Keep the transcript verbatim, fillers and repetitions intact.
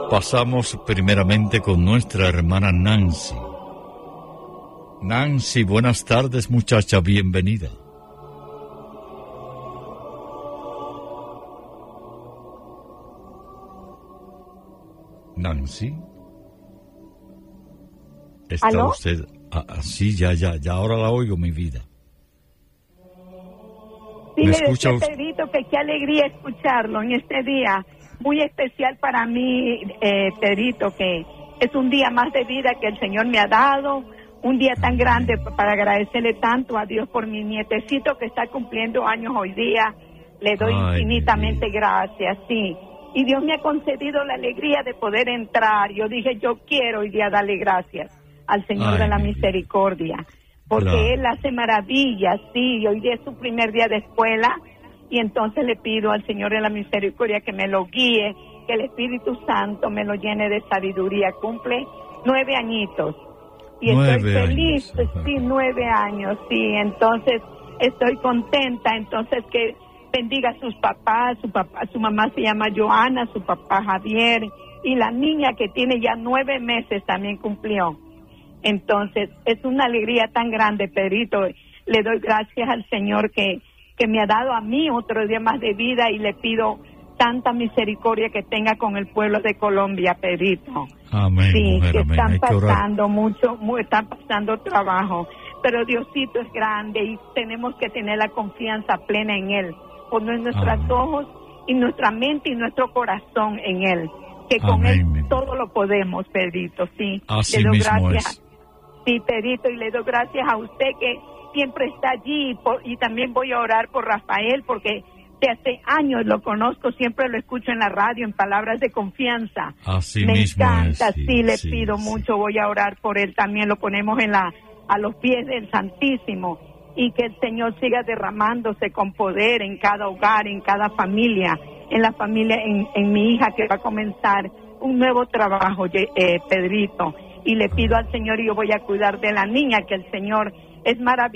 Pasamos primeramente con nuestra hermana Nancy. Nancy, buenas tardes, muchacha, bienvenida. Nancy. ¿Está ¿Aló? usted así? Ah, ya, ya, ya, ahora la oigo, mi vida. Sí, ¿Me le escucha decía, usted? Pedrito, que qué alegría escucharlo en este día muy especial para mí, eh, Pedrito, que es un día más de vida que el Señor me ha dado, un día tan grande para agradecerle tanto a Dios por mi nietecito que está cumpliendo años hoy día. Le doy Ay, infinitamente gracias, sí. Y Dios me ha concedido la alegría de poder entrar. Yo dije, yo quiero hoy día darle gracias al Señor Ay, de la mi misericordia, porque Claro. Él hace maravillas, sí. Y hoy día es su primer día de escuela, y entonces le pido al Señor de la misericordia que me lo guíe, que el Espíritu Santo me lo llene de sabiduría. Cumple nueve añitos. Y Nueve estoy feliz, años. sí, nueve años, sí. Entonces estoy contenta, entonces que bendiga a sus papás, su papá, su mamá se llama Joana, su papá Javier, y la niña que tiene ya nueve meses también cumplió. Entonces es una alegría tan grande, Pedrito. Le doy gracias al Señor que, que me ha dado a mí otro día más de vida, y le pido tanta misericordia que tenga con el pueblo de Colombia, Pedrito. Amén, Sí, mujer, que amén. están Hay que orar. pasando mucho, mu- están pasando trabajo, pero Diosito es grande y tenemos que tener la confianza plena en Él, poner nuestros Amén. ojos y nuestra mente y nuestro corazón en Él, que con Amén, Él mi vida. todo lo podemos, Pedrito, sí. Así Le doy mismo gracias, es. sí, Pedrito, y le doy gracias a usted que siempre está allí, y, por- y también voy a orar por Rafael, porque de hace años lo conozco, siempre lo escucho en la radio, en palabras de confianza. Así Me mismo encanta, es. sí, le sí, pido sí. mucho, voy a orar por él también, lo ponemos en la a los pies del Santísimo, y que el Señor siga derramándose con poder en cada hogar, en cada familia, en la familia, en, en mi hija que va a comenzar un nuevo trabajo, ye- eh, Pedrito, y le pido al Señor, y yo voy a cuidar de la niña, que el Señor es maravilloso.